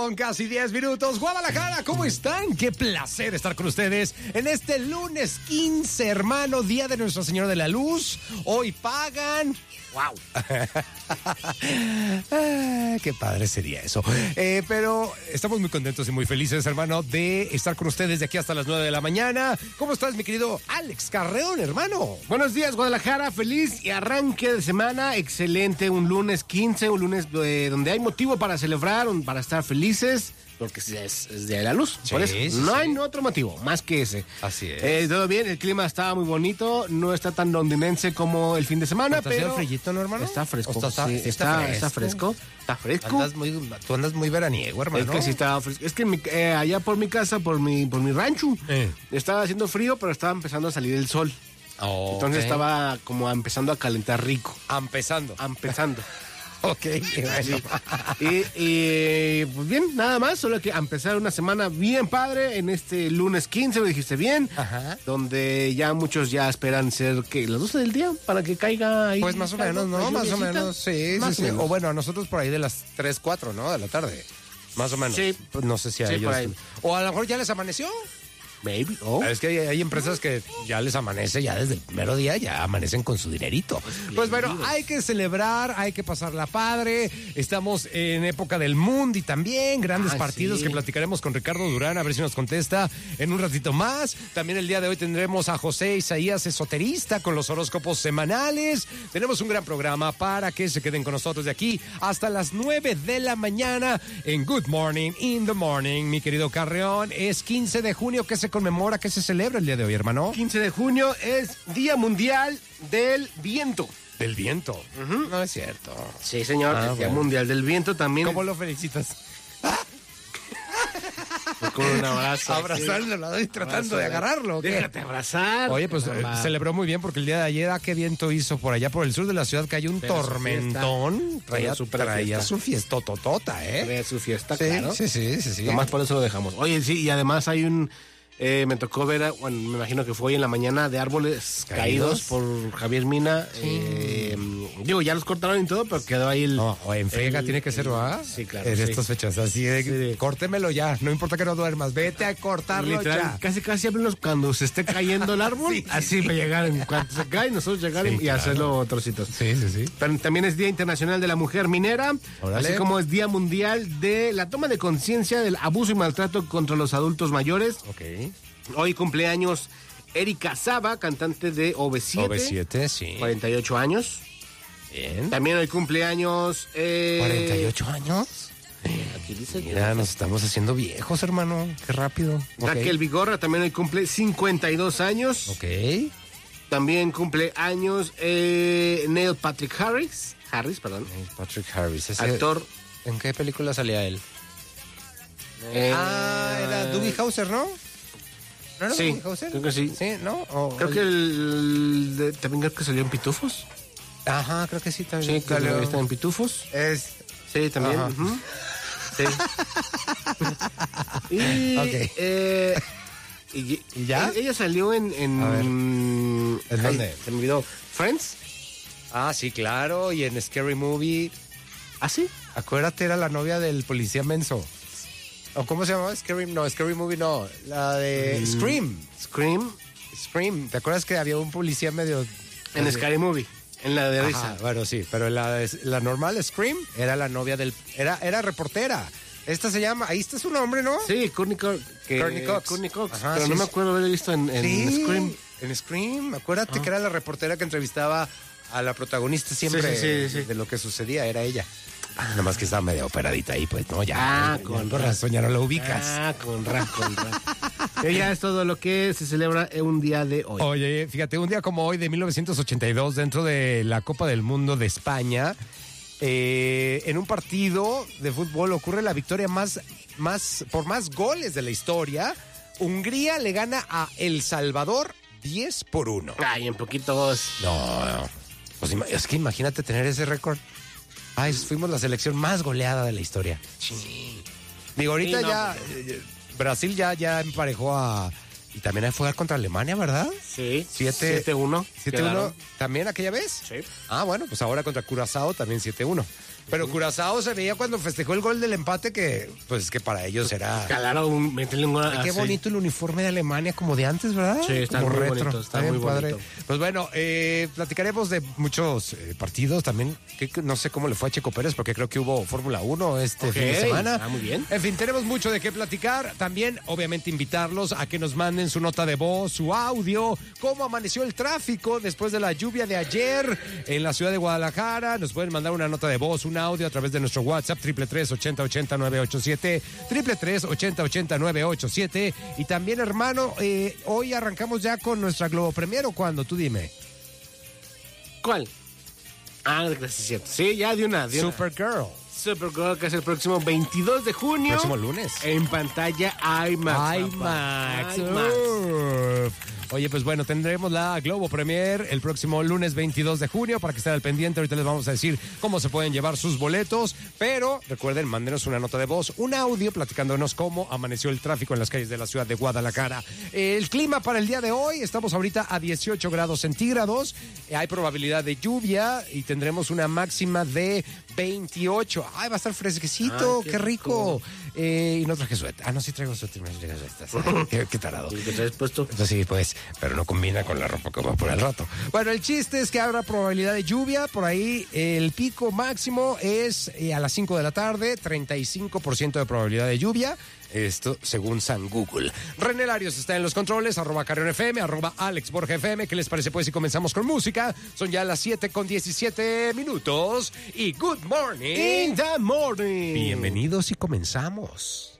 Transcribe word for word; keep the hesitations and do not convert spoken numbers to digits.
con casi diez minutos. Guadalajara, ¿cómo están? Qué placer estar con ustedes en este lunes quince, hermano, Día de Nuestra Señora de la Luz. Hoy pagan... ¡Wow! ah, ¡Qué padre sería eso! Eh, pero estamos muy contentos y muy felices, hermano, de estar con ustedes de aquí hasta las nueve de la mañana. ¿Cómo estás, mi querido Alex Carreón, hermano? Buenos días, Guadalajara. Feliz y arranque de semana. Excelente. Un lunes quince, un lunes eh, donde hay motivo para celebrar, para estar felices. Porque es, es Día de la Luz. Sí, Por eso sí, no sí. hay otro motivo más que ese. Así es. Eh, todo bien, el clima está muy bonito. No está tan londinense como el fin de semana, ¿Está pero... haciendo frillito, no, hermano? Está fresco. Está, está, sí, está está, fresco. está fresco. Está fresco. Andas muy, tú andas muy veraniego, hermano. Es que sí estaba fresco. Es que mi- eh, allá por mi casa, por mi, por mi rancho, Eh. estaba haciendo frío, pero estaba empezando a salir el sol. Oh, Entonces ok. estaba como empezando a calentar rico. Empezando. Empezando. Ok, bueno. Y, y, pues bien, nada más, solo que a empezar una semana bien padre en este lunes quince, lo dijiste bien, Ajá. donde ya muchos ya esperan ser que las doce del día para que caiga ahí. Pues más o algo, menos, ¿no? pues, Más o lluviecita. menos, sí, Más sí, o sí. menos. O bueno, a nosotros por ahí de las tres, cuatro, ¿no? De la tarde. Más o menos. Sí. Pues no sé si a Sí, ellos. por ahí. O a lo mejor ya les amaneció. Maybe, oh. Es que hay, hay empresas que ya les amanece, ya desde el primero día ya amanecen con su dinerito. Pues bueno, hay que celebrar, hay que pasarla padre. Estamos en época del Mundi también, grandes Ah, partidos sí. que platicaremos con Ricardo Durán, a ver si nos contesta en un ratito más. También el día de hoy tendremos a José Isaías Esoterista con los horóscopos semanales. Tenemos un gran programa para que se queden con nosotros de aquí hasta las nueve de la mañana en Good Morning in the Morning. Mi querido Carreón, es quince de junio. ¿Qué se conmemora, qué se celebra el día de hoy, hermano? quince de junio es Día Mundial del Viento. Del viento. No es cierto. Sí, señor, Ah, es Día bueno. Mundial del Viento también. ¿Cómo lo felicitas? Con un abrazo. Abrazándolo y tratando Abrazo, de agarrarlo. ¿o qué? Déjate abrazar. Oye, pues eh, Va. celebró muy bien porque el día de ayer, ¿a qué viento hizo por allá por el sur de la ciudad? Cayó un Pero su tormentón. Traía, Su super traía fiesta. su fiestototota, ¿eh? Trae su fiesta, Sí, claro. sí, sí, sí, sí. Nomás por eso lo dejamos. Oye, sí, y además hay un... eh, me tocó ver, a- bueno, me imagino que fue hoy en la mañana, de árboles ¿Caídos? caídos, por Javier Mina. Eh, digo, ya los cortaron y todo, pero quedó ahí el... No, o en friega el- tiene que ser, ¿verdad? Sí, claro, En sí. estas fechas, así de, Sí. córtemelo ya, no importa que no duermas, vete a cortarlo Literal, ya. casi casi háblenos cuando se esté cayendo el árbol, Sí, sí, así sí. me llegaron, cuando se cae, nosotros llegar Sí, y claro. hacerlo trocitos. Sí, sí, sí. Pero también es Día Internacional de la Mujer Minera, Órale. así como es Día Mundial de la toma de conciencia del abuso y maltrato contra los adultos mayores. Ok. Hoy cumpleaños Erika Saba, cantante de O V siete, O V siete, sí. cuarenta y ocho años. Bien. También hoy cumpleaños... Eh, ¿cuarenta y ocho años? Aquí dice Mira, nos estamos haciendo viejos, hermano. Qué rápido. Ok. Raquel Vigorra también hoy cumple cincuenta y dos años. Ok. También cumple años eh, Neil Patrick Harris. Harris, perdón. Patrick Harris. ese- Actor. ¿En qué película salía él? eh, ah, era Doogie Howser, ¿no? ¿No era Sí, Doogie Howser? creo que sí. Sí, ¿no? O- Creo que el, de- también creo que salió en Pitufos. Ajá, creo que sí también. Sí, creo que está en Pitufos. Es... Sí, también. Ajá. ujú. Sí. y, Ok. eh, y, ¿Y ya? Ella salió en... en A ver. ¿En dónde? Se me olvidó. ¿Friends? Ah, sí, claro. Y en Scary Movie, ¿Ah, sí? acuérdate, era la novia del policía menso. ¿O cómo se llamaba? Scary... No, Scary Movie no. La de Mm. Scream. Scream. Scream. ¿Te acuerdas que había un policía medio... En Scary Movie. En la de Ajá, risa. bueno, sí, pero la, la normal Scream era la novia del... Era, era reportera. Esta se llama... Ahí está su nombre, ¿no? Sí, Courtney Cox. que- Courtney Cox. Courtney Cox, Ajá, pero sí, no me sí. acuerdo haber visto en, en Sí, Scream. en Scream. Acuérdate que era la reportera que entrevistaba a la protagonista siempre Sí, sí, sí, sí. de lo que sucedía, era ella. Nada más que estaba medio operadita ahí, pues, ¿no? Ya, Ah, ya, con por razón. razón, ya no la ubicas. Ah, con razón, con razón. Ella es todo lo que se celebra en un día de hoy. Oye, fíjate, un día como hoy de mil novecientos ochenta y dos, dentro de la Copa del Mundo de España, eh, en un partido de fútbol ocurre la victoria más, más, por más goles de la historia. Hungría le gana a El Salvador diez por uno. Ay, en poquitos. No, no. Pues ima- es que imagínate tener ese récord. Ay, fuimos la selección más goleada de la historia. Digo, ahorita Sí, no, ya eh, Brasil ya, ya emparejó a... Y también fue contra Alemania, ¿verdad? Sí. Siete- siete uno. siete uno. ¿También aquella vez? Sí. Ah, bueno, pues ahora contra Curazao también siete uno. Pero Curazao se veía cuando festejó el gol del empate que, pues, que para ellos era... Calaron un... meterle un... Ay, qué así. bonito el uniforme de Alemania, como de antes, ¿verdad? Sí, está como muy retro. bonito, está bien muy padre. bonito. Pues bueno, eh, platicaremos de muchos eh, partidos también. Que, que no sé cómo le fue a Checo Pérez, porque creo que hubo Fórmula uno este Ok, fin de semana. ah, muy bien. En fin, tenemos mucho de qué platicar. También, obviamente, invitarlos a que nos manden su nota de voz, su audio, cómo amaneció el tráfico después de la lluvia de ayer en la ciudad de Guadalajara. Nos pueden mandar una nota de voz, un audio a través de nuestro WhatsApp, triple tres, ochenta, ochenta, nueve ocho siete, triple tres, ochenta, ochenta, nueve ocho siete. Y también, hermano, eh, hoy arrancamos ya con nuestra Globo Premier, ¿o cuándo? Tú dime. ¿Cuál? Ah, gracias, es cierto. Sí, ya de una, de una. Supergirl. Supergirl, que es el próximo veintidós de junio. Próximo lunes. En pantalla IMAX. IMAX. IMAX. Uf. Oye, pues bueno, tendremos la Globo Premier el próximo lunes veintidós de junio para que estén al pendiente. Ahorita les vamos a decir cómo se pueden llevar sus boletos, pero recuerden, mándenos una nota de voz, un audio platicándonos cómo amaneció el tráfico en las calles de la ciudad de Guadalajara. El clima para el día de hoy, estamos ahorita a dieciocho grados centígrados, hay probabilidad de lluvia y tendremos una máxima de veintiocho. Ay, va a estar fresquecito, Ay, qué qué rico. rico. Eh, y no traje suéter. Ah, no, sí traigo suéter. qué, qué tarado. ¿Y qué traes puesto? Pues sí, pues, pero no combina con la ropa que va por el rato. Bueno, el chiste es que habrá probabilidad de lluvia. Por ahí el pico máximo es eh, a las cinco de la tarde, treinta y cinco por ciento de probabilidad de lluvia. Esto según San Google. René Larios está en los controles, arroba Carrión F M, arroba Alex Borja F M. ¿Qué les parece pues si comenzamos con música? Son ya las siete con diecisiete minutos y good morning. In the morning. Bienvenidos y comenzamos.